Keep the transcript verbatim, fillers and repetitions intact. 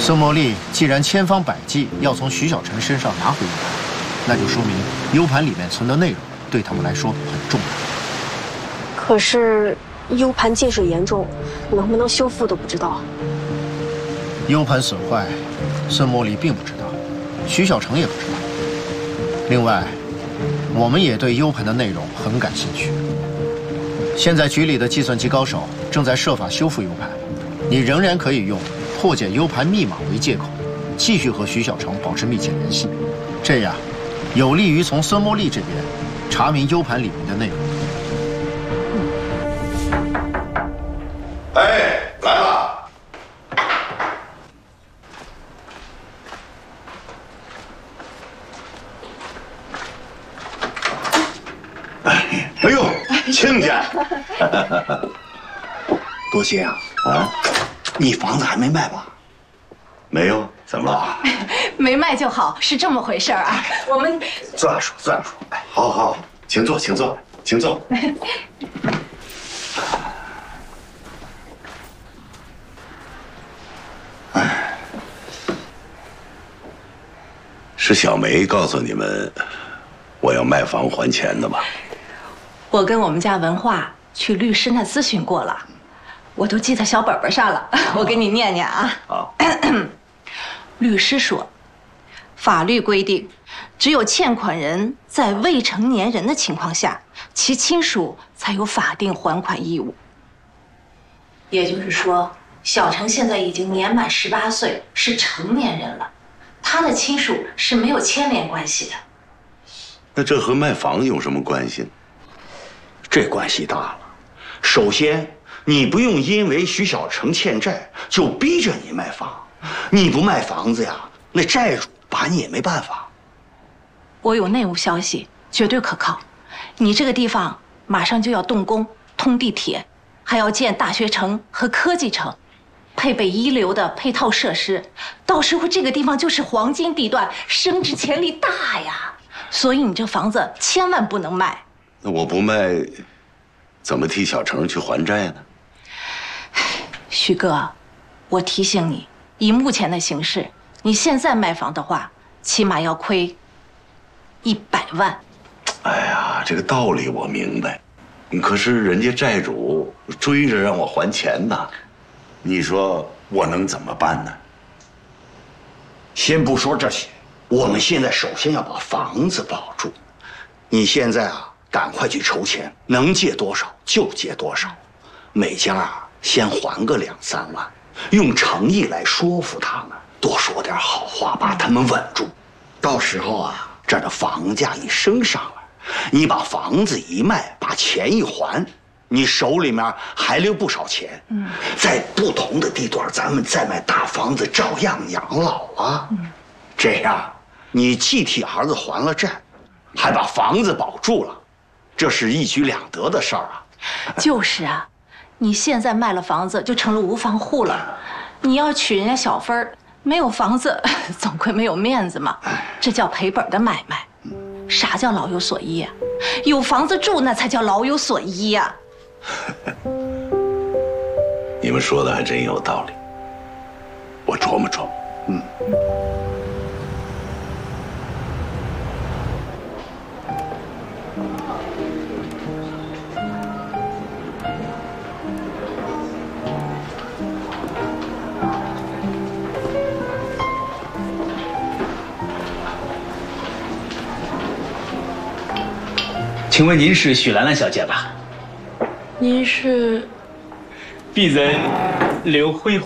孙茉莉既然千方百计要从徐小成身上拿回 U 盘，那就说明 U 盘里面存的内容对他们来说很重要。 可是 U 盘进水严重，能不能修复都不知道。 U 盘损坏，孙茉莉并不知道，徐小成也不知道。另外，我们也对 U 盘的内容很感兴趣。现在局里的计算机高手正在设法修复 U 盘，你仍然可以用破解 U 盘密码为借口，继续和徐小成保持密切联系，这样有利于从孙茉莉这边查明 U 盘里面的内容。 哎，来了。哎呦，亲家， 多谢啊！啊，你房子还没卖吧？ 没有，怎么了？ 没卖就好，是这么回事儿啊。我们坐下说，坐下说。哎，好好，请坐，请坐，请坐。哎，是小梅告诉你们我要卖房还钱的吧？ 我跟我们家文化去律师那咨询过了，我都记在小本本上了，我给你念念啊。 好。 律师说，法律规定，只有欠款人在未成年人的情况下，其亲属才有法定还款义务。也就是说，小成现在已经年满十八岁，是成年人了，他的亲属是没有牵连关系的。 那这和卖房有什么关系呢？ 这关系大了。首先，你不用因为徐小成欠债就逼着你卖房，你不卖房子呀，那债主把你也没办法。 我有内幕消息，绝对可靠。你这个地方马上就要动工，通地铁，还要建大学城和科技城，配备一流的配套设施，到时候这个地方就是黄金地段，升值潜力大呀。所以你这房子千万不能卖。 那我不卖，怎么替小成去还债呢？ 徐哥，我提醒你，以目前的形势，你现在卖房的话，起码要亏一百万。 哎呀，这个道理我明白，可是人家债主追着让我还钱呢，你说我能怎么办呢？ 先不说这些，我们现在首先要把房子保住。你现在啊，赶快去筹钱，能借多少就借多少，每家啊先还个两三万，用诚意来说服他们，多说点好话，把他们稳住。到时候啊，这儿的房价一升上来，你把房子一卖，把钱一还，你手里面还留不少钱。嗯，在不同的地段，咱们再买大房子，照样养老啊。嗯，这样你既替儿子还了债，还把房子保住了，这是一举两得的事儿啊。 就是啊，你现在卖了房子就成了无房户了，你要取人家小分儿，没有房子总归没有面子嘛，这叫赔本的买卖。啥叫老有所依啊？有房子住那才叫老有所依呀。 你们说的还真有道理，我琢磨琢磨。嗯。 请问您是许兰兰小姐吧？ 您是？ 鄙人刘辉煌。